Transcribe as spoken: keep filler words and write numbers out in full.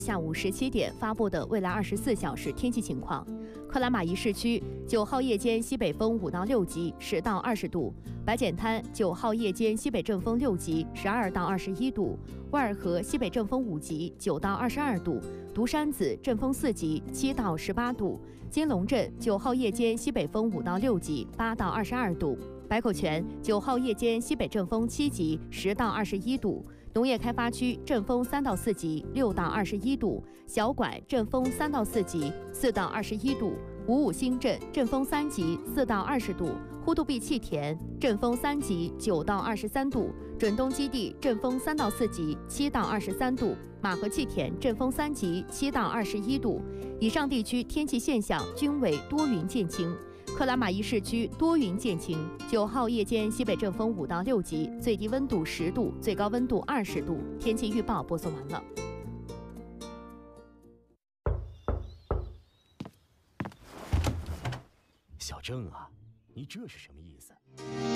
下午十七点发布的未来二十四小时天气情况：克拉玛依市区九号夜间西北风五到六级，十到二十度；白碱滩九号夜间西北阵风六级，十二到二十一度；万尔河西北阵风五级，九到二十二度；独山子阵风四级，七到十八度；金龙镇九号夜间西北风五到六级，八到二十二度；白口泉九号夜间西北阵风七级，十到二十一度。农业开发区阵风三到四级，六到二十一度；小管阵风三到四级，四到二十一度；五五新镇阵风三级，四到二十度；呼杜壁气田阵风三级，九到二十三度；准东基地阵风三到四级，七到二十三度；马河气田阵风三级，七到二十一度。以上地区天气现象均为多云见晴。克拉玛依市区多云见晴，九号夜间西北阵风五到六级，最低温度十度，最高温度二十度。天气预报播送完了。 小郑啊，你这是什么意思？